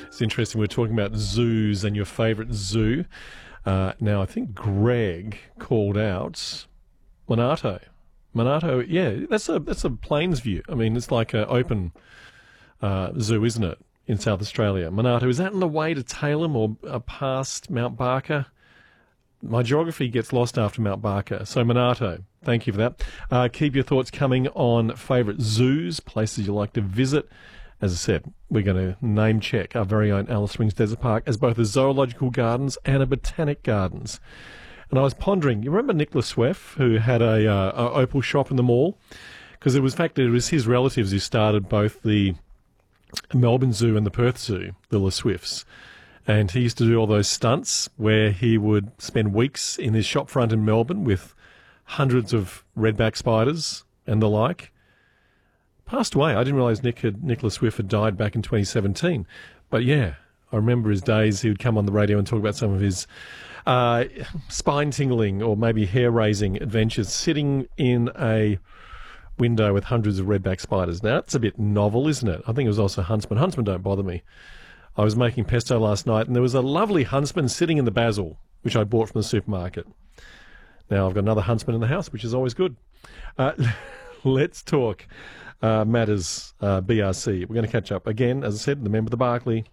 It's interesting. We're talking about zoos and your favourite zoo. Now, I think Greg called out Monarto. Monarto, yeah, that's a plains view. I mean, it's like an open zoo, isn't it, in South Australia? Monarto, is that on the way to Tailem or past Mount Barker? My geography gets lost after Mount Barker. So Monarto, thank you for that. Keep your thoughts coming on favourite zoos, places you like to visit. As I said, we're going to name check our very own Alice Springs Desert Park as both a zoological gardens and a botanic gardens. And I was pondering, you remember Nicholas Sweff, who had a opal shop in the mall? Because it was his relatives who started both the Melbourne Zoo and the Perth Zoo, the Le Swifts. And he used to do all those stunts where he would spend weeks in his shop front in Melbourne with hundreds of redback spiders and the like. Passed away. I didn't realise Nicholas Swift had died back in 2017. But yeah, I remember his days. He would come on the radio and talk about some of his spine-tingling or maybe hair-raising adventures sitting in a window with hundreds of redback spiders. Now, that's a bit novel, isn't it? I think it was also Huntsman. Huntsman don't bother me. I was making pesto last night and there was a lovely Huntsman sitting in the basil, which I bought from the supermarket. Now, I've got another Huntsman in the house, which is always good. Let's talk matters BRC. We're going to catch up again, as I said, the member of the Barkly.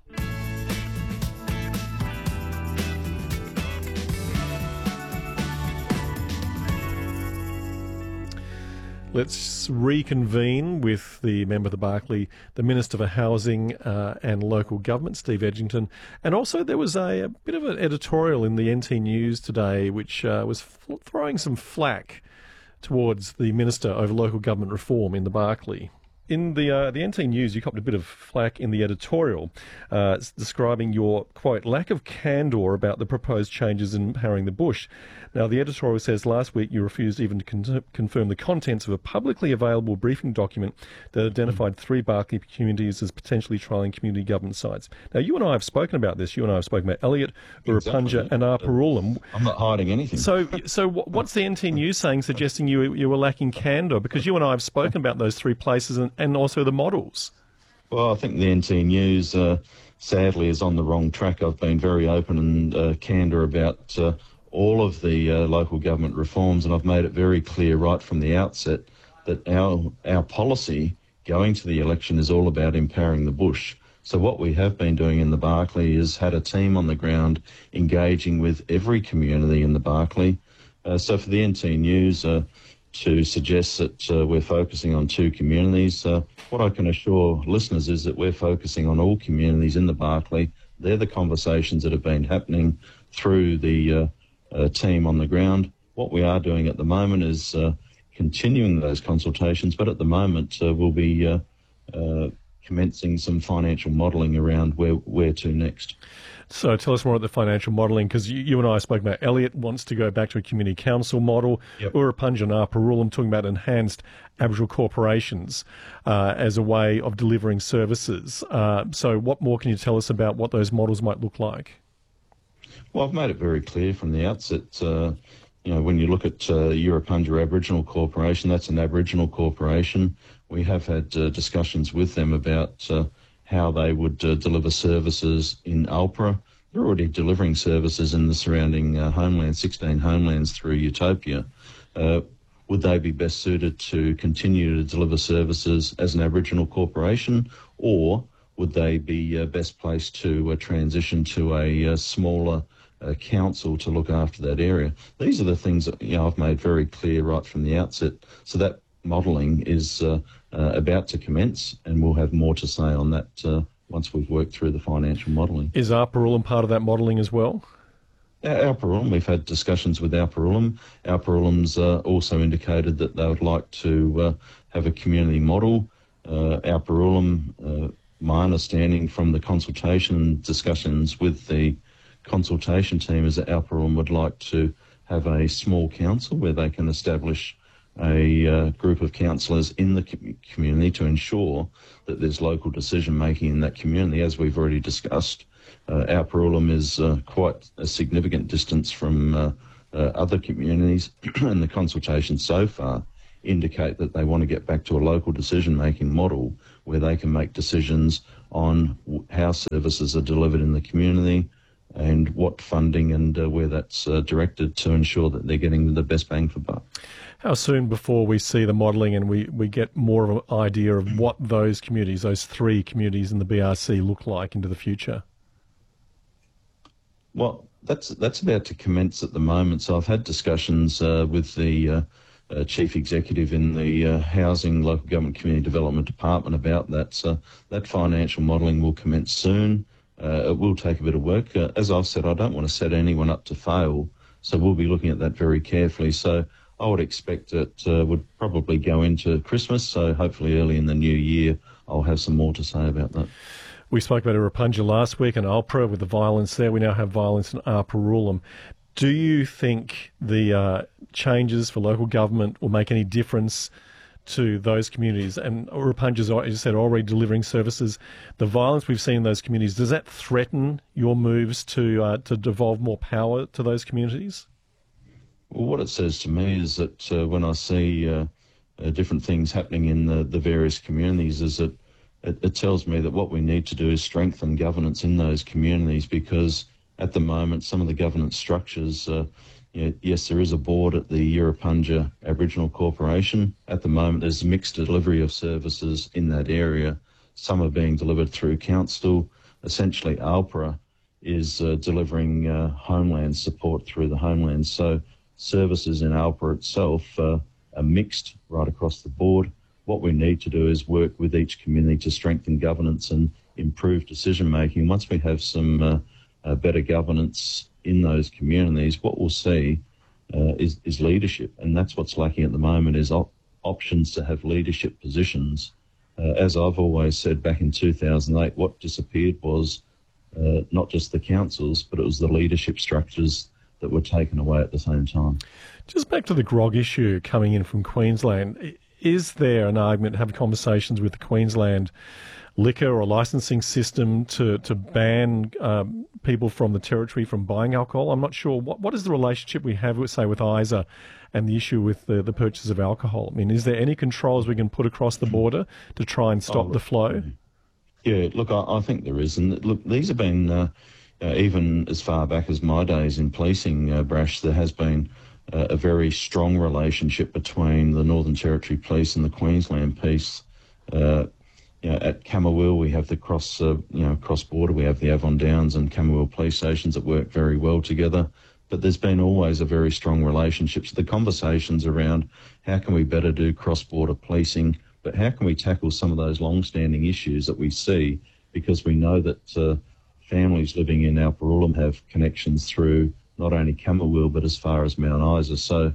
Let's reconvene with the member of the Barkly, the Minister for Housing and Local Government, Steve Edgington. And also there was a bit of an editorial in the NT News today which was throwing some flack towards the Minister over Local Government Reform in the Barkly. In the NT News, you copped a bit of flack in the editorial describing your, quote, lack of candour about the proposed changes in empowering the bush. Now, the editorial says last week you refused even to confirm the contents of a publicly available briefing document that identified 3 Barkly communities as potentially trialling community government sites. Now, you and I have spoken about this. You and I have spoken about Elliot, Urapunja and Arparulam. I'm not hiding anything. So what's the NT News saying, suggesting you were lacking candour? Because you and I have spoken about those 3 places and also the models. Well, I think the NT News, sadly, is on the wrong track. I've been very open and candour about all of the local government reforms, and I've made it very clear right from the outset that our policy going to the election is all about empowering the bush. So what we have been doing in the Barkly is had a team on the ground engaging with every community in the Barkly. So for the NT News to suggest that we're focusing on 2 communities, what I can assure listeners is that we're focusing on all communities in the Barkly. They're the conversations that have been happening through the team on the ground. What we are doing at the moment is continuing those consultations, but at the moment we'll be commencing some financial modelling around where to next. So tell us more about the financial modelling, because you and I spoke about Elliot wants to go back to a community council model. Yep. Urapunja and Arparulam talking about enhanced Aboriginal corporations as a way of delivering services. So what more can you tell us about what those models might look like? Well, I've made it very clear from the outset, when you look at Urapunja Aboriginal Corporation, that's an Aboriginal corporation. We have had discussions with them about how they would deliver services in Alpera. They're already delivering services in the surrounding homelands, 16 homelands through Utopia. Would they be best suited to continue to deliver services as an Aboriginal corporation, or would they be best placed to transition to a smaller council to look after that area? These are the things that I've made very clear right from the outset. So that modelling is about to commence, and we'll have more to say on that once we've worked through the financial modelling. Is Arparulam part of that modelling as well? Arparulam, we've had discussions with Arparulam. Arparulam's also indicated that they would like to have a community model. Arparulam, my understanding from the consultation discussions with the consultation team is that Arparulam would like to have a small council where they can establish a group of councillors in the community to ensure that there's local decision-making in that community. As we've already discussed, Arparulam is quite a significant distance from other communities, and the consultations so far indicate that they want to get back to a local decision-making model where they can make decisions on how services are delivered in the community and what funding and where that's directed to ensure that they're getting the best bang for buck. How soon before we see the modelling and we get more of an idea of what those communities, those 3 communities in the BRC look like into the future? Well, that's about to commence at the moment. So I've had discussions with the Chief Executive in the Housing, Local Government Community Development Department about that. So that financial modelling will commence soon. It will take a bit of work. As I've said, I don't want to set anyone up to fail, so we'll be looking at that very carefully. So I would expect it would probably go into Christmas, so hopefully early in the new year I'll have some more to say about that. We spoke about Irrapunja last week and Alpera with the violence there. We now have violence in Arparullum. Do you think the changes for local government will make any difference to those communities? And Irrapunja's, as you said, already delivering services. The violence we've seen in those communities, does that threaten your moves to devolve more power to those communities? Well, what it says to me is that when I see different things happening in the various communities is that it tells me that what we need to do is strengthen governance in those communities, because at the moment some of the governance structures, yes, there is a board at the Irrapunja Aboriginal Corporation. At the moment there's mixed delivery of services in that area. Some are being delivered through council. Essentially Alpera is delivering homeland support through the homeland. So services in Alpera itself are mixed right across the board. What we need to do is work with each community to strengthen governance and improve decision making. Once we have some better governance in those communities, what we'll see is leadership, and that's what's lacking at the moment, is options to have leadership positions. As I've always said back in 2008, what disappeared was not just the councils, but it was the leadership structures that were taken away at the same time. Just back to the grog issue coming in from Queensland, is there an argument to have conversations with the Queensland liquor or licensing system to ban people from the territory from buying alcohol? I'm not sure. What is the relationship we have, say, with ISA and the issue with the purchase of alcohol? I mean, is there any controls we can put across the border to try and stop the flow? Yeah, look, I think there is. And look, these have been, even as far back as my days in policing, Brash, there has been a very strong relationship between the Northern Territory Police and the Queensland Police. At Camberwell, we have the cross-border, we have the Avon Downs and Camberwell police stations that work very well together. But there's been always a very strong relationship. So the conversations around how can we better do cross-border policing, but how can we tackle some of those long-standing issues that we see, because we know that families living in Alparullum have connections through not only Camberwell but as far as Mount Isa. So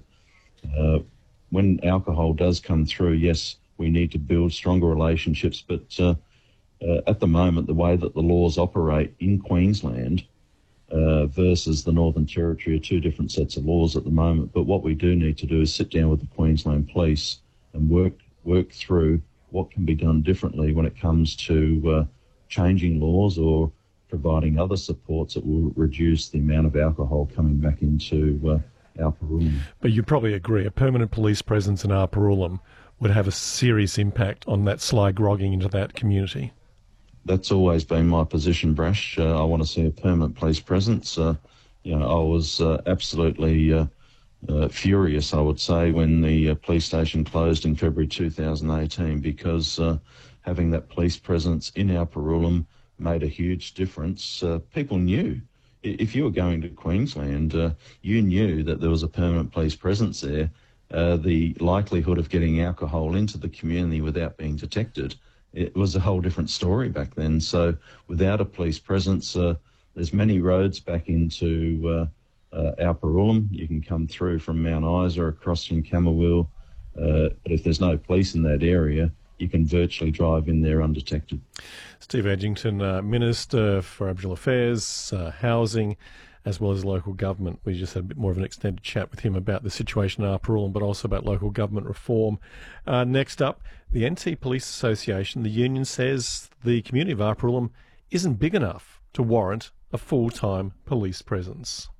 when alcohol does come through, yes, we need to build stronger relationships, but at the moment, the way that the laws operate in Queensland versus the Northern Territory are 2 different sets of laws at the moment. But what we do need to do is sit down with the Queensland Police and work through what can be done differently when it comes to changing laws or providing other supports that will reduce the amount of alcohol coming back into Alparullum. But you probably agree, a permanent police presence in Arparullum would have a serious impact on that sly grogging into that community. That's always been my position, Brash. I want to see a permanent police presence. I was absolutely furious, I would say, when the police station closed in February 2018, because having that police presence in Alparullum made a huge difference. People knew. If you were going to Queensland, you knew that there was a permanent police presence there. The likelihood of getting alcohol into the community without being detected, it was a whole different story back then. So without a police presence, there's many roads back into Alparullum. You can come through from Mount Isa, across from Camberwell, but if there's no police in that area, you can virtually drive in there undetected. Steve Edgington, Minister for Aboriginal Affairs, Housing, as well as local government. We just had a bit more of an extended chat with him about the situation in Arparullum, but also about local government reform. Next up, the NT Police Association, the union, says the community of Arparullum isn't big enough to warrant a full-time police presence.